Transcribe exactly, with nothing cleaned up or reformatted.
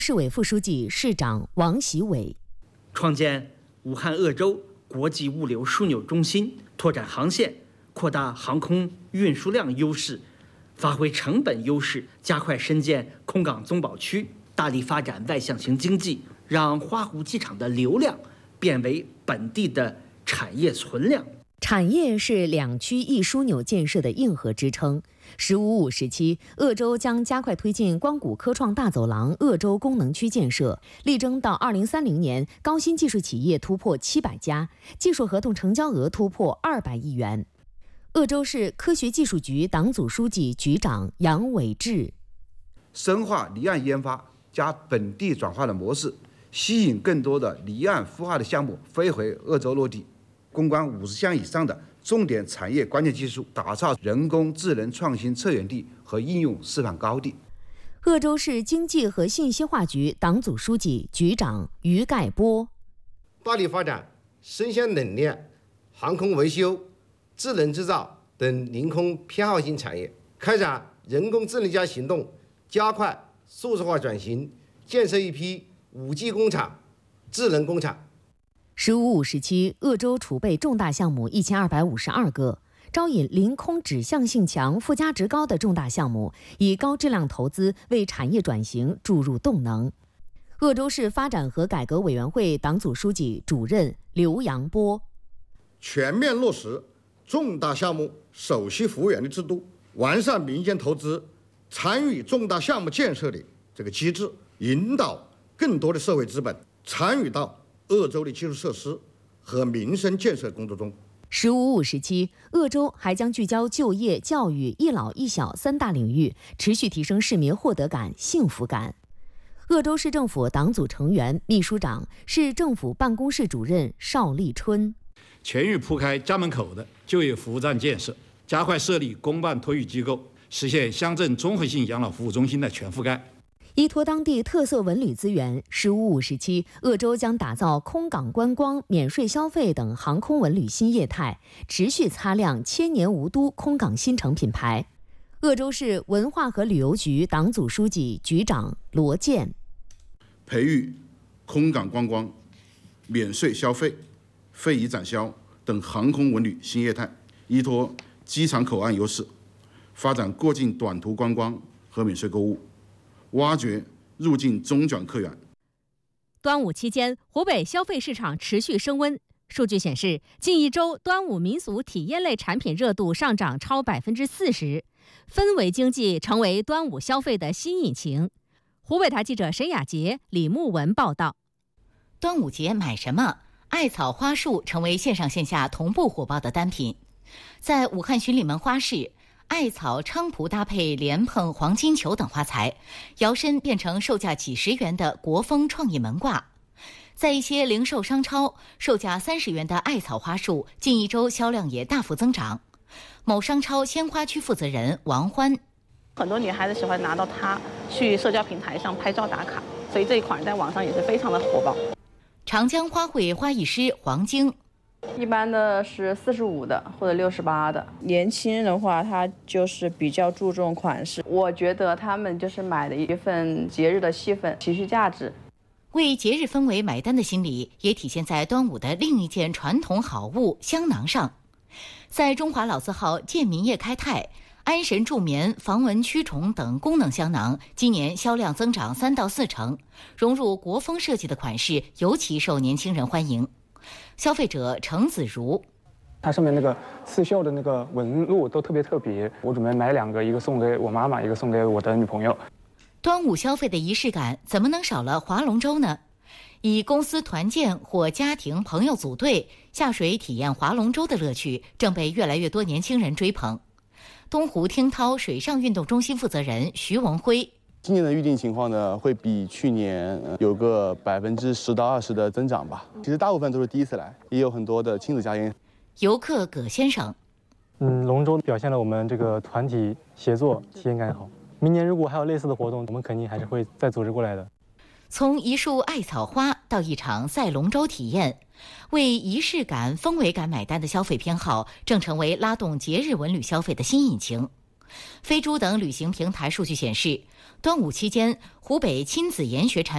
市委副书记、市长王习伟。 创建武汉鄂州国际物流枢纽中心，拓展航线，扩大航空运输量优势，发挥成本优势，加快深建空港综保区，大力发展外向型经济，让花湖机场的流量变为本地的产业存量。 产业是两区一枢纽建设的硬核支撑。“十五五”时期，鄂州将加快推进光谷科创大走廊鄂州功能区建设，力争到二零三零年，高新技术企业突破七百家，技术合同成交额突破二百亿元。鄂州市科学技术局党组书记、局长杨伟志： 深化离岸研发加本地转化的模式，吸引更多的离岸孵化的项目飞回鄂州落地，攻关五十项以上的重点产业关键技术，打造人工智能创新策源地和应用示范高地。 鄂州市经济和信息化局党组书记、局长于盖波： 大力发展生鲜冷链、航空维修、智能制造等临空偏好性产业，开展人工智能加行动，加快数字化转型，建设一批 五 G 工厂、智能工厂。 十五五时期，鄂州储备重大项目一千二百五十二个，招引临空指向性强、附加值高的重大项目，以高质量投资为产业转型注入动能。鄂州市发展和改革委员会党组书记、主任刘阳波： 全面落实重大项目首席服务员的制度，完善民间投资参与重大项目建设的这个机制，引导更多的社会资本参与到鄂州的基础设施和民生建设工作中。 十五五时期，鄂州还将聚焦就业、教育、一老一小三大领域，持续提升市民获得感、幸福感。鄂州市政府党组成员、秘书长、市政府办公室主任邵立春： 全域铺开家门口的就业服务站建设，加快设立公办托育机构，实现乡镇综合性养老服务中心的全覆盖。 依托当地特色文旅资源，十五五时期，鄂州将打造空港观光、免税消费等航空文旅新业态，持续擦亮千年吴都空港新城品牌。鄂州市文化和旅游局党组书记、局长罗健： 培育空港观光、免税消费、非遗展销等航空文旅新业态，依托机场口岸优势，发展过境短途观光和免税购物，挖掘入境中转客源。 端午期间，湖北消费市场持续升温。数据显示，近一周端午民俗体验类产品热度上涨超百分之四十，氛围经济成为端午消费的新引擎。湖北台记者沈雅杰、李木文报道。 端午节买什么？艾草花束成为线上线下同步火爆的单品。在武汉巡礼门花市，艾草、菖蒲搭配莲蓬、黄金球等花材，摇身变成售价几十元的国风创意门挂。在一些零售商超，售价三十元的艾草花束，近一周销量也大幅增长。某商超鲜花区负责人王欢： 很多女孩子喜欢拿到它去社交平台上拍照打卡，所以这一款在网上也是非常的火爆。 长江花卉花艺师黄晶： 一般的是四十五的或者六十八的。年轻人的话，他就是比较注重款式。我觉得他们就是买了一份节日的气氛、情绪价值。 为节日氛围买单的心理，也体现在端午的另一件传统好物香囊上。在中华老字号健民液开泰、安神助眠、防蚊驱虫等功能香囊，今年销量增长三到四成，融入国风设计的款式尤其受年轻人欢迎。消费者程子如： 它上面那个刺绣的那个纹路都特别特别，我准备买两个，一个送给我妈妈，一个送给我的女朋友。 端午消费的仪式感怎么能少了划龙舟呢？以公司团建或家庭朋友组队下水体验划龙舟的乐趣，正被越来越多年轻人追捧。东湖听涛水上运动中心负责人徐文辉： 今年的预订情况呢，会比去年有个百分之十到二十的增长吧。其实大部分都是第一次来，也有很多的亲子家庭。 游客葛先生： 嗯，龙舟表现了我们这个团体协作，体验感好。明年如果还有类似的活动，我们肯定还是会再组织过来的。 从一束艾草花到一场赛龙舟体验，为仪式感、氛围感买单的消费偏好，正成为拉动节日文旅消费的新引擎。飞猪等旅行平台数据显示，端午期间，湖北亲子研学产